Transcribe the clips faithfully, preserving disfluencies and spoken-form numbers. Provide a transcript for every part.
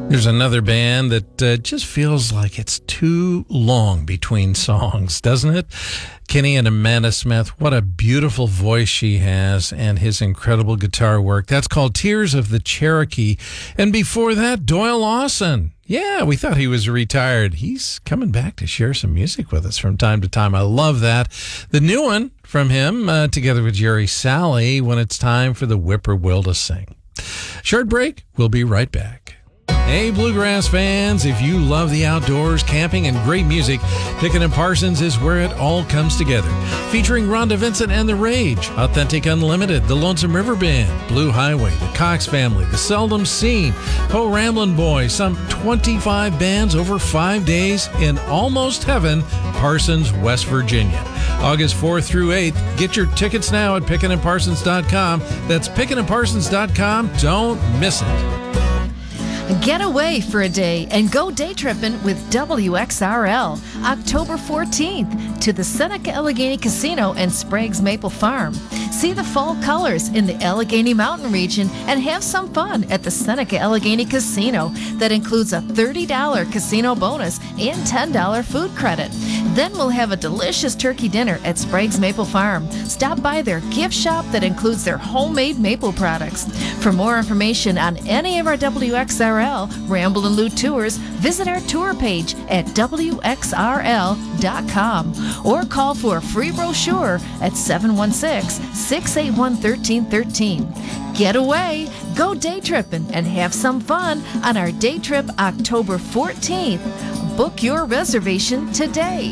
There's another band that uh, just feels like it's too long between songs, doesn't it? Kenny and Amanda Smith, what a beautiful voice she has, and his incredible guitar work. That's called Tears of the Cherokee. And before that, Doyle Lawson. Yeah, we thought he was retired. He's coming back to share some music with us from time to time. I love that. The new one from him, uh, together with Jerry Salley, When It's Time for the Whippoorwill to Sing. Short break. We'll be right back. Hey, Bluegrass fans, if you love the outdoors, camping, and great music, Pickin' and Parsons is where it all comes together. Featuring Rhonda Vincent and The Rage, Authentic Unlimited, The Lonesome River Band, Blue Highway, The Cox Family, The Seldom Seen, Po Ramblin' Boy, some twenty-five bands over five days in Almost Heaven, Parsons, West Virginia. August fourth through eighth. Get your tickets now at pickin and parsons dot com. That's pickin and parsons dot com. Don't miss it. Get away for a day and go day tripping with W X R L October fourteenth to the Seneca Allegheny Casino and Sprague's Maple Farm. See the fall colors in the Allegheny Mountain region and have some fun at the Seneca Allegheny Casino. That includes a thirty dollars casino bonus and ten dollars food credit. Then we'll have a delicious turkey dinner at Sprague's Maple Farm. Stop by their gift shop that includes their homemade maple products. For more information on any of our W X R L Ramble and Loot tours, visit our tour page at W X R L dot com or call for a free brochure at seven one six, six eight one, one three one three. Get away, go day tripping, and have some fun on our day trip October fourteenth. Book your reservation today.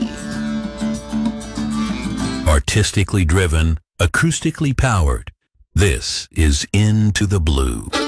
Artistically driven, acoustically powered. This is Into the Blue.